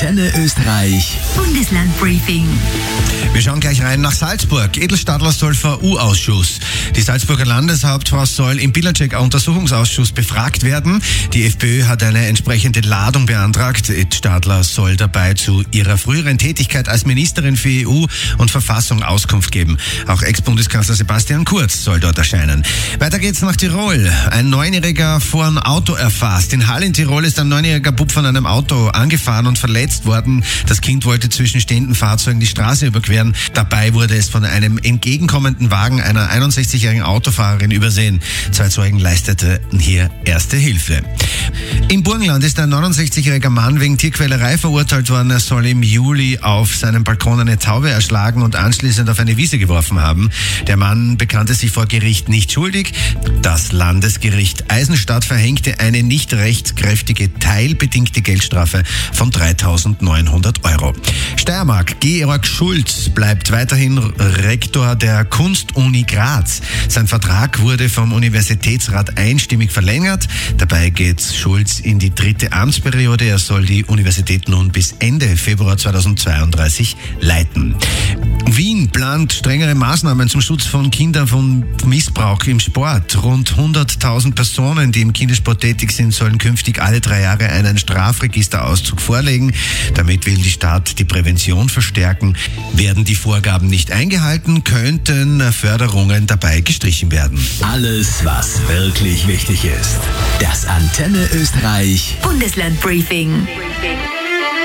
Antenne Österreich Bundeslandbriefing. Wir schauen gleich rein nach Salzburg. Edelstadler soll vor U-Ausschuss. Die Salzburger Landeshauptfrau soll im Billercheck-Untersuchungsausschuss befragt werden. Die FPÖ hat eine entsprechende Ladung beantragt. Stadler soll dabei zu ihrer früheren Tätigkeit als Ministerin für EU und Verfassung Auskunft geben. Auch Ex-Bundeskanzler Sebastian Kurz soll dort erscheinen. Weiter geht's nach Tirol. Ein 9-Jähriger vor ein Auto erfasst. In Hall in Tirol ist ein 9-jähriger Bub von einem Auto angefahren und verletzt worden. Das Kind wollte zwischen stehenden Fahrzeugen die Straße überqueren. Dabei wurde es von einem entgegenkommenden Wagen einer 61-jährigen Autofahrerin übersehen. 2 Zeugen leisteten hier erste Hilfe. Im Burgenland ist ein 69-jähriger Mann wegen Tierquälerei verurteilt worden. Er soll im Juli auf seinem Balkon eine Taube erschlagen und anschließend auf eine Wiese geworfen haben. Der Mann bekannte sich vor Gericht nicht schuldig. Das Landesgericht Eisenstadt verhängte eine nicht rechtskräftige teilbedingte Geldstrafe von 3.900 Euro. Steiermark. Georg Schulz bleibt weiterhin Rektor der Kunstuni Graz. Sein Vertrag wurde vom Universitätsrat einstimmig verlängert. Dabei geht Schulz in die 3. Amtsperiode. Er soll die Universität nun bis Ende Februar 2032 leiten. Wien plant strengere Maßnahmen zum Schutz von Kindern von Missbrauch im Sport. Rund 100.000 Personen, die im Kindersport tätig sind, sollen künftig alle 3 Jahre einen Strafregisterauszug vorlegen. Damit will die Stadt die Prävention verstärken. Werden die Vorgaben nicht eingehalten, könnten Förderungen dabei gestrichen werden. Alles, was wirklich wichtig ist. Das Antenne Österreich Bundeslandbriefing.